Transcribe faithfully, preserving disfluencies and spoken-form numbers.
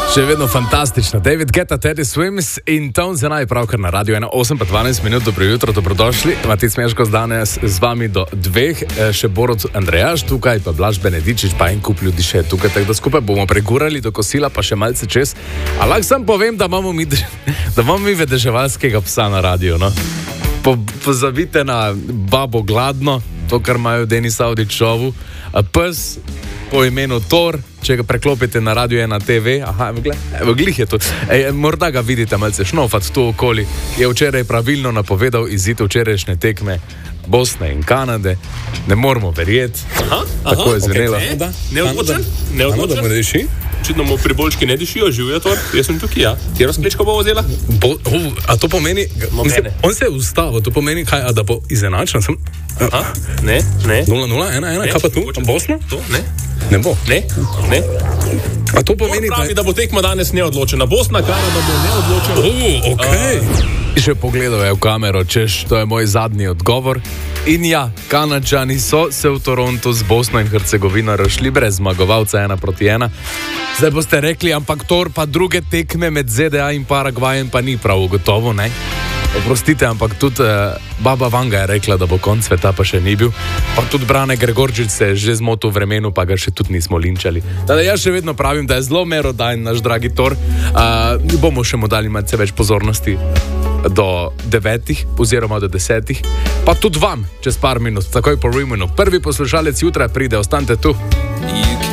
Še vedno fantastično. David Guetta, Teddy Swims in Tone Zenaj, pravkar na Radio ena, osem pa dvanajst minut, dobro jutro, dobrodošli. Matic Meško danes z vami do dveh, še Borod Andrejaš tukaj, pa Blaž Benedičič, pa en kup ljudi še tukaj, tako da skupaj bomo pregurali do kosila, pa še malce čez. A lahko sam povem, da imamo mi, da imamo mi vedeževalskega psa na radio, no? Po, pozabite na babo Gladno, to, kar imajo Denis Audić šovu, pes po imenu Thor, če ga preklopite na Radio ena te ve, aha, evo, glih je to, Ej, morda ga vidite malce šnofat tu okoli, je včeraj pravilno napovedal izid včerajšnje tekme Bosne in Kanade, ne moramo verjeti, aha, tako aha, je zvenelo. Okay, ne, neodločen, neodločen. Očitno mu priboljški ne dišijo, živijo to, jaz sem tukaj, ja. Kjero sklečko bo vzela? Bo, oh, a to pomeni, mislim, on se je ustavil, to pomeni kaj, a da bo izenačen, sem... Aha, ne, ne. nula nula, ena ena, kaj pa tu, Bosna? To, ne. Ne bo. Ne, ne. A to pomeni, pravi, da bo tekma danes neodločena. Bosna, Kanada bo neodločena. Oh, okej. Okay. Uh. Še pogledal je v kamero, češ, to je moj zadnji odgovor. In ja, Kanadčani so se v Torontu z Bosno in Hercegovino razšli brez zmagovalca ena proti ena. Zdaj boste rekli, ampak Thor pa druge tekme med Z D A in Paragvajem pa ni prav gotovo, ne? Oprostite, ampak tudi uh, baba Vanga je rekla, da bo konc sveta, pa še ni bil. Pa tudi Brane Gregorčič se je že zmotil v vremenu, pa ga še tudi nismo linčali. Tada jaz še vedno pravim, da je zelo merodajen naš dragi Thor. Uh, bomo še mu dali malce več pozornosti do devetih oziroma do desetih. Pa tudi vam, čez par minut, takoj po Rimenu. Prvi poslušalec jutra pride, ostanite tu.